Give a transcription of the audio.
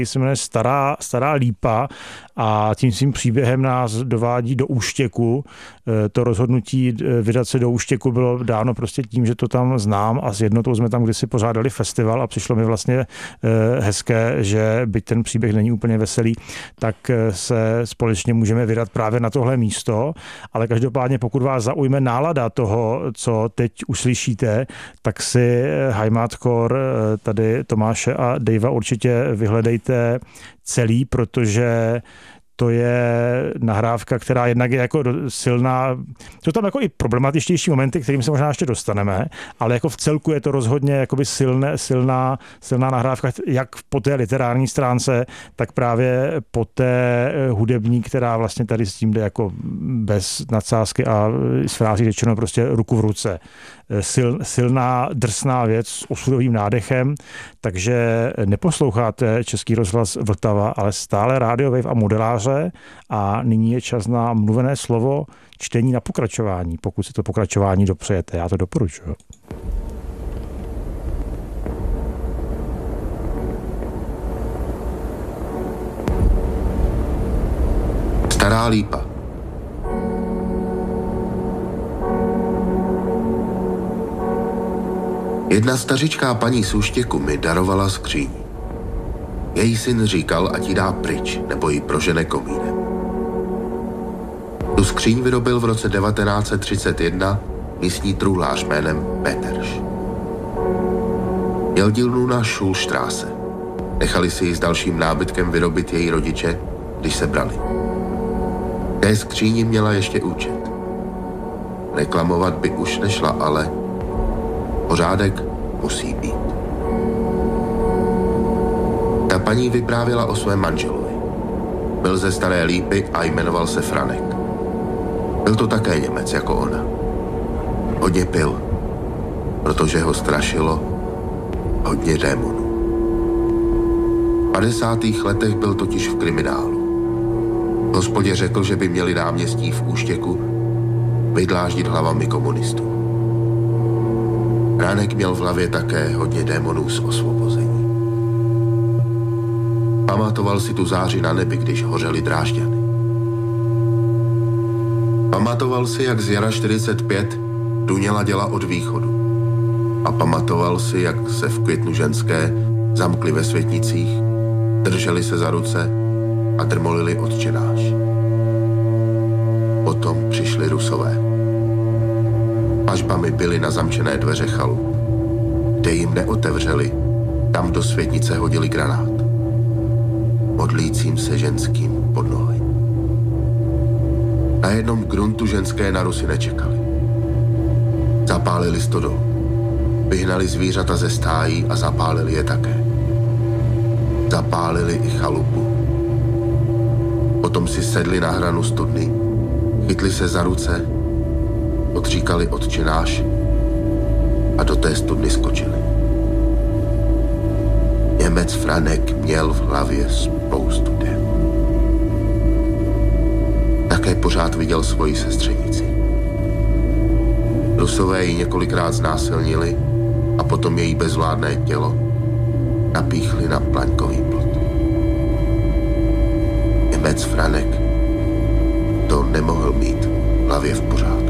se jmenuje Stará Lípa a tím svým příběhem nás dovádí do Úštěku. To rozhodnutí vydat se do Úštěku bylo dáno prostě tím, že to tam znám a s Jednotou jsme tam kdysi pořádali festival a přišlo mi vlastně hezké, že byť ten příběh není úplně veselý, tak se společně můžeme vydat právě na tohle místo, ale každopádně pokud vás zaujme nálada toho, co teď uslyšíte, tak si Heimatchor tady Tomáše a Davea určitě vyhledejte celý, protože to je nahrávka, která jednak je jako silná. Jsou tam jako i problematičtější momenty, kterým se možná ještě dostaneme, ale jako v celku je to rozhodně jakoby silná nahrávka, jak po té literární stránce, tak právě po té hudební, která vlastně tady s tím jde jako bez nadsázky a s frází řečeno prostě ruku v ruce. Silná, drsná věc s osudovým nádechem, takže neposloucháte Český rozhlas Vltava, ale stále Radio Wave a modeláře a nyní je čas na mluvené slovo, čtení na pokračování, pokud si to pokračování dopřejete. Já to doporučuji. Stará lípa. Jedna stařičká paní z Úštěku mi darovala skříň. Její syn říkal, ať ji dá pryč, nebo ji prožene komínem. Tu skříň vyrobil v roce 1931 místní truhlář jménem Peterš. Měl dílnu na Schulstraße. Nechali si ji s dalším nábytkem vyrobit její rodiče, když se brali. Té skříni měla ještě účet. Reklamovat by už nešla, ale pořádek musí být. Ta paní vyprávěla o svém manželovi. Byl ze Staré Lípy a jmenoval se Franek. Byl to také Němec jako ona. Hodně pil, protože ho strašilo hodně démonů. V 50. letech byl totiž v kriminálu. Hospodě řekl, že by měli náměstí v Úštěku vydláždit hlavami komunistů. Franek měl v hlavě také hodně démonů z osvobození. Pamatoval si tu záři na nebi, když hořely Drážďany. Pamatoval si, jak z jara 45 duněla děla od východu. A pamatoval si, jak se v květnu ženské zamkli ve světnicích, drželi se za ruce a drmolili Otčenáš. Potom přišli Rusové. Pažbami byli na zamčené dveře chalup. Kde jim neotevřeli, tam do světnice hodili granát. Modlícím se ženským pod nohy. Na jednom gruntu ženské na Rusy nečekali. Zapálili stodol. Vyhnali zvířata ze stájí a zapálili je také. Zapálili i chalupu. Potom si sedli na hranu studny, chytli se za ruce, odříkali Otčenáš a do té studny skočili. Němec Franek měl v hlavě spoustu démonů. Také pořád viděl svoji sestřenici. Rusové ji několikrát znásilnili a potom její bezvládné tělo napíchli na plaňkový plot. Němec Franek to nemohl mít v hlavě v pořádku.